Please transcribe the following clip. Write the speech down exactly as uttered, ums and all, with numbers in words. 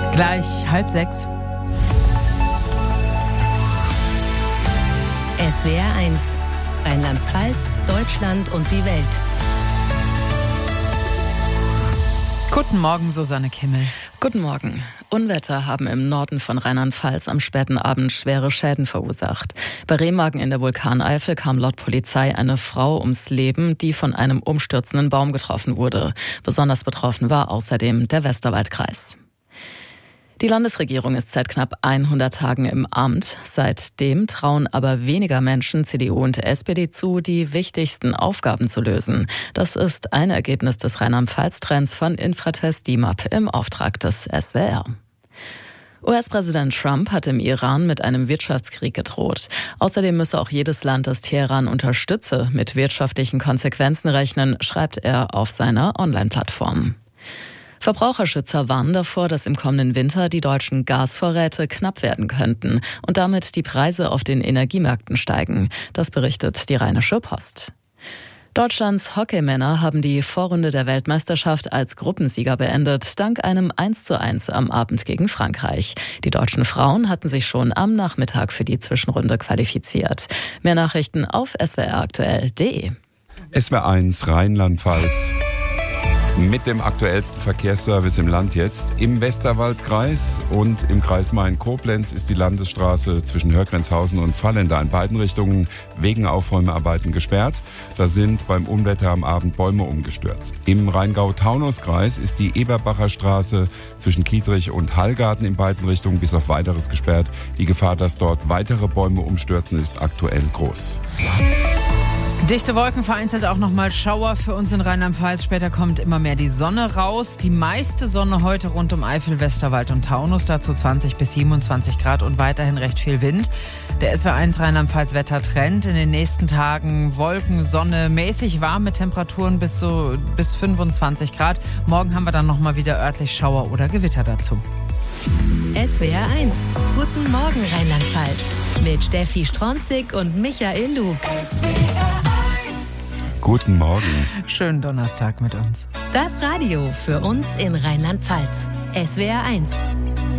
Gleich halb sechs. S W R eins. Rheinland-Pfalz, Deutschland und die Welt. Guten Morgen, Susanne Kimmel. Guten Morgen. Unwetter haben im Norden von Rheinland-Pfalz am späten Abend schwere Schäden verursacht. Bei Remagen in der Vulkaneifel kam laut Polizei eine Frau ums Leben, die von einem umstürzenden Baum getroffen wurde. Besonders betroffen war außerdem der Westerwaldkreis. Die Landesregierung ist seit knapp hundert Tagen im Amt. Seitdem trauen aber weniger Menschen C D U und S P D zu, die wichtigsten Aufgaben zu lösen. Das ist ein Ergebnis des Rheinland-Pfalz-Trends von Infratest D I M A P im Auftrag des S W R. U S-Präsident Trump hat im Iran mit einem Wirtschaftskrieg gedroht. Außerdem müsse auch jedes Land, das Teheran unterstütze, mit wirtschaftlichen Konsequenzen rechnen, schreibt er auf seiner Online-Plattform. Verbraucherschützer warnen davor, dass im kommenden Winter die deutschen Gasvorräte knapp werden könnten und damit die Preise auf den Energiemärkten steigen. Das berichtet die Rheinische Post. Deutschlands Hockeymänner haben die Vorrunde der Weltmeisterschaft als Gruppensieger beendet, dank einem eins zu eins am Abend gegen Frankreich. Die deutschen Frauen hatten sich schon am Nachmittag für die Zwischenrunde qualifiziert. Mehr Nachrichten auf s w r aktuell punkt d e. S W R eins Rheinland-Pfalz. Mit dem aktuellsten Verkehrsservice im Land jetzt. Im Westerwaldkreis und im Kreis Main-Koblenz ist die Landesstraße zwischen Hörgrenzhausen und Vallenda in beiden Richtungen wegen Aufräumarbeiten gesperrt. Da sind beim Unwetter am Abend Bäume umgestürzt. Im Rheingau-Taunus-Kreis ist die Eberbacher Straße zwischen Kietrich und Hallgarten in beiden Richtungen bis auf Weiteres gesperrt. Die Gefahr, dass dort weitere Bäume umstürzen, ist aktuell groß. Dichte Wolken, vereinzelt auch nochmal Schauer für uns in Rheinland-Pfalz. Später kommt immer mehr die Sonne raus. Die meiste Sonne heute rund um Eifel, Westerwald und Taunus. Dazu zwanzig bis siebenundzwanzig Grad und weiterhin recht viel Wind. Der S W R eins Rheinland-Pfalz Wettertrend. In den nächsten Tagen Wolken, Sonne, mäßig warm mit Temperaturen bis so bis fünfundzwanzig Grad. Morgen haben wir dann nochmal wieder örtlich Schauer oder Gewitter dazu. S W R eins. Guten Morgen Rheinland-Pfalz. Mit Steffi Stronzig und Michael Lug. Guten Morgen. Schönen Donnerstag mit uns. Das Radio für uns in Rheinland-Pfalz. S W R eins.